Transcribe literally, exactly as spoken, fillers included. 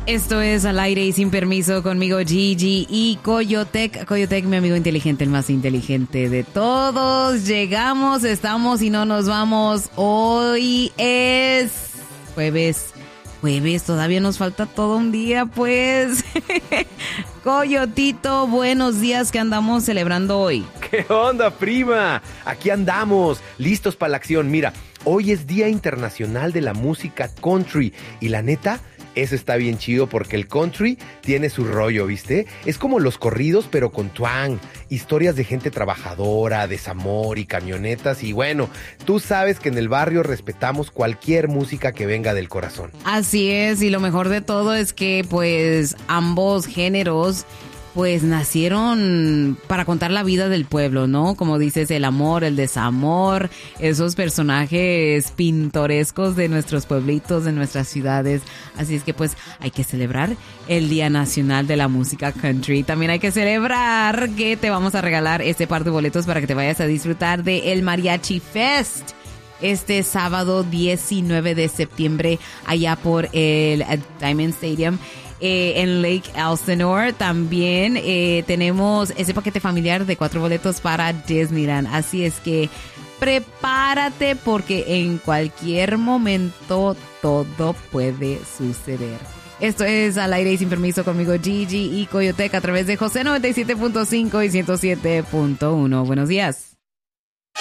Esto es Al Aire y Sin Permiso, conmigo Gigi y Coyotec. Coyotec, mi amigo inteligente, el más inteligente de todos. Llegamos, estamos y no nos vamos. Hoy es jueves. Jueves, todavía nos falta todo un día, pues. Coyotito, buenos días, ¿qué andamos celebrando hoy? ¿Qué onda, prima? Aquí andamos, listos para la acción. Mira, hoy es Día Internacional de la Música Country y la neta, eso está bien chido porque el country tiene su rollo, ¿viste? Es como los corridos, pero con twang. Historias de gente trabajadora, desamor y camionetas. Y bueno, tú sabes que en el barrio respetamos cualquier música que venga del corazón. Así es, y lo mejor de todo es que pues ambos géneros pues nacieron para contar la vida del pueblo, ¿no? Como dices, el amor, el desamor, esos personajes pintorescos de nuestros pueblitos, de nuestras ciudades. Así es que pues hay que celebrar el Día Nacional de la Música Country. También hay que celebrar que te vamos a regalar este par de boletos para que te vayas a disfrutar de el Mariachi Fest este sábado diecinueve de septiembre allá por el Diamond Stadium. Eh, en Lake Elsinore. También eh, tenemos ese paquete familiar de cuatro boletos para Disneyland. Así es que prepárate porque en cualquier momento todo puede suceder. Esto es Al Aire y Sin Permiso, conmigo Gigi y Coyotec a través de José noventa y siete punto cinco y ciento siete punto uno. Buenos días.